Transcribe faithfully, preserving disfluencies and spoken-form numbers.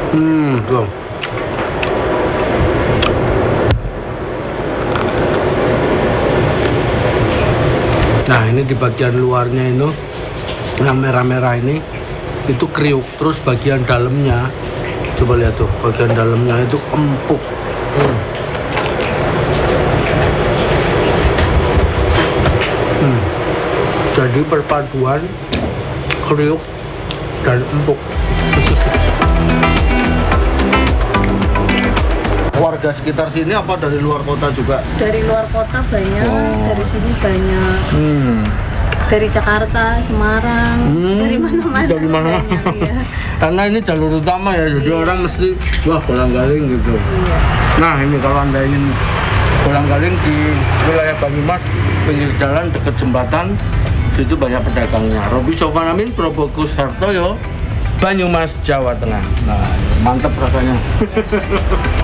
Hmm, tuh. Nah, ini di bagian luarnya itu yang merah-merah ini itu kriuk, terus bagian dalamnya coba lihat tuh, bagian dalamnya itu empuk. Hmm. Hmm. Jadi perpaduan kriuk dan empuk. Warga sekitar sini apa dari luar kota juga? Dari luar kota banyak, oh. dari sini banyak. Hmm. Dari Jakarta, Semarang, hmm. dari mana-mana. Dari mana? Ya. Karena ini jalur utama ya, jadi iya. orang mesti wah kolang-kaling gitu. Iya. Nah ini kalau anda ingin kolang-kaling di wilayah Banyumas, pinggir jalan dekat jembatan, situ banyak pedagangnya. Robi Sofwan Amin, Probokus Hartoyo, Banyumas, Jawa Tengah. Nah mantap rasanya.